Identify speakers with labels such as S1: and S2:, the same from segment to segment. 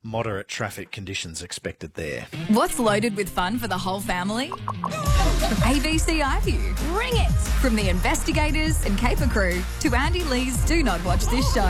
S1: Moderate traffic conditions expected there.
S2: What's loaded with fun for the whole family? ABC iView. Bring it! From the investigators and caper crew to Andy Lee's Do Not Watch This Show.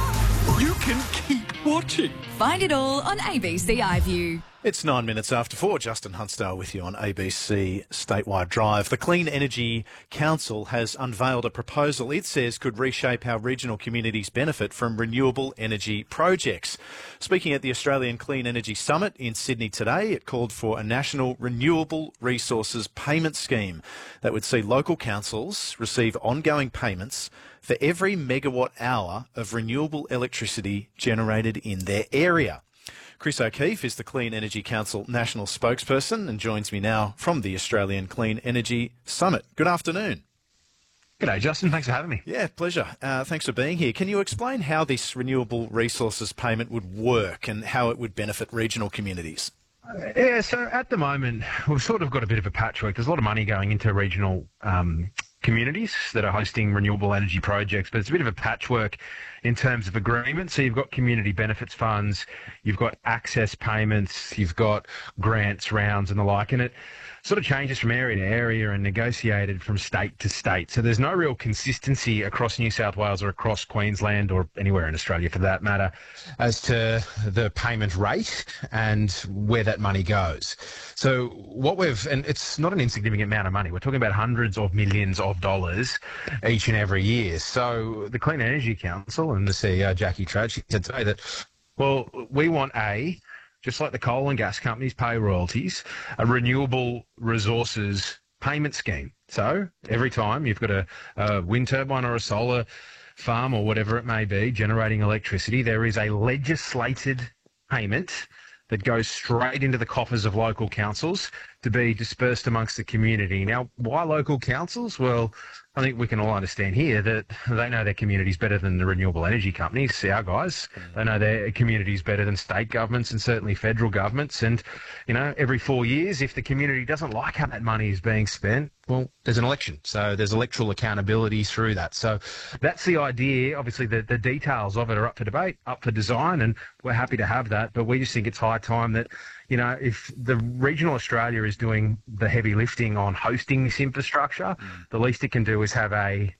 S3: You can keep watching.
S2: Find it all on ABC iView.
S1: It's 9 minutes after 4. Justin Huntsdale with you on ABC Statewide Drive. The Clean Energy Council has unveiled a proposal it says could reshape how regional communities benefit from renewable energy projects. Speaking at the Australian Clean Energy Summit in Sydney today, it called for a national renewable resources payment scheme that would see local councils receive ongoing payments for every megawatt hour of renewable electricity generated in their area. Chris O'Keefe is the Clean Energy Council national spokesperson and joins me now from the Australian Clean Energy Summit. Good afternoon.
S4: G'day, Justin. Thanks for having me.
S1: Yeah, pleasure. Thanks for being here. Can you explain how this renewable resources payment would work and how it would benefit regional communities?
S4: Yeah, so at the moment, we've sort of got a bit of a patchwork. There's a lot of money going into regional communities that are hosting renewable energy projects, but it's a bit of a patchwork in terms of agreement. So you've got community benefits funds, you've got access payments, you've got grants, rounds and the like, and it sort of changes from area to area and negotiated from state to state. So there's no real consistency across New South Wales or across Queensland or anywhere in Australia for that matter as to the payment rate and where that money goes. So and it's not an insignificant amount of money. We're talking about hundreds of millions of dollars each and every year. So the Clean Energy Council and the CEO, Jackie Trad, she said today that, well, we want just like the coal and gas companies pay royalties, a renewable resources payment scheme. So every time you've got a wind turbine or a solar farm or whatever it may be generating electricity, there is a legislated payment that goes straight into the coffers of local councils to be dispersed amongst the community. Now, why local councils? Well, I think we can all understand here that they know their communities better than the renewable energy companies, our guys. They know their communities better than state governments and certainly federal governments. And, you know, every 4 years, if the community doesn't like how that money is being spent, well, there's an election. So there's electoral accountability through that. So that's the idea. Obviously, the details of it are up for debate, up for design, and we're happy to have that. But we just think it's high time that, you know, if the regional Australia is doing the heavy lifting on hosting this infrastructure, the least it can do is have a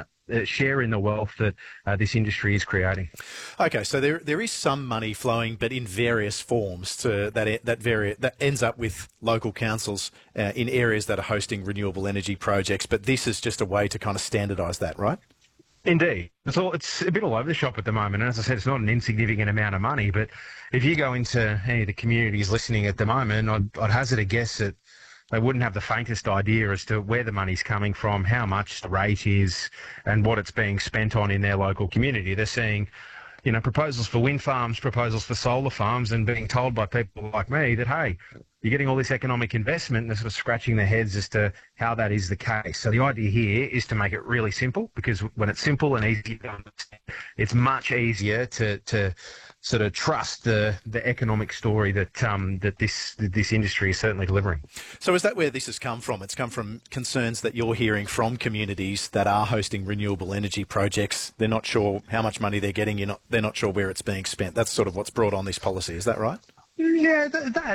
S4: share in the wealth that this industry is creating.
S1: Okay, so there is some money flowing, but in various forms that ends up with local councils in areas that are hosting renewable energy projects. But this is just a way to kind of standardise that, right?
S4: Indeed. It's a bit all over the shop at the moment. And as I said, it's not an insignificant amount of money. But if you go into any of the communities listening at the moment, I'd hazard a guess that they wouldn't have the faintest idea as to where the money's coming from, how much the rate is, and what it's being spent on in their local community. They're seeing, you know, proposals for wind farms, proposals for solar farms, and being told by people like me that, hey, you're getting all this economic investment, and they're sort of scratching their heads as to how that is the case. So the idea here is to make it really simple, because when it's simple and easy to understand, it's much easier to sort of trust the economic story that this industry is certainly delivering.
S1: So is that where this has come from? It's come from concerns that you're hearing from communities that are hosting renewable energy projects. They're not sure how much money they're getting. They're not sure where it's being spent. That's sort of what's brought on this policy. Is that right?
S4: Yeah,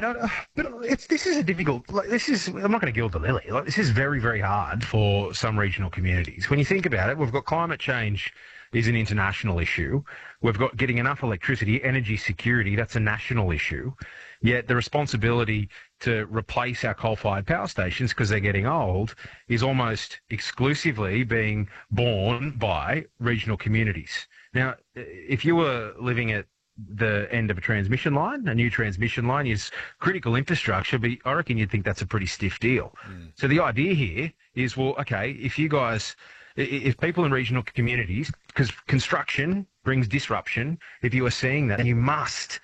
S4: but this is a difficult. I'm not going to gild the lily. This is very, very hard for some regional communities. When you think about it, we've got climate change is an international issue. We've got getting enough electricity, energy security, that's a national issue. Yet the responsibility to replace our coal-fired power stations, because they're getting old, is almost exclusively being borne by regional communities. Now, if you were living at the end of a transmission line, a new transmission line is critical infrastructure, but I reckon you'd think that's a pretty stiff deal. So the idea here is, well, okay, if people in regional communities, because construction brings disruption, if you are seeing that, then you must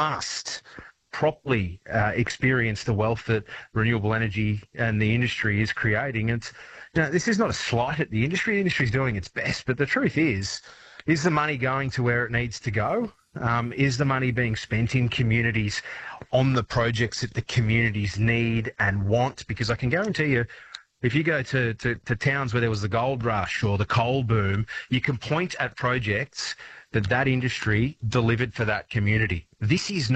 S4: properly experience the wealth that renewable energy and the industry is creating. And this is not a slight at the industry. The industry is doing its best, but the truth is the money going to where it needs to go? Is the money being spent in communities on the projects that the communities need and want? Because I can guarantee you, if you go to towns where there was the gold rush or the coal boom, you can point at projects that industry delivered for that community. This is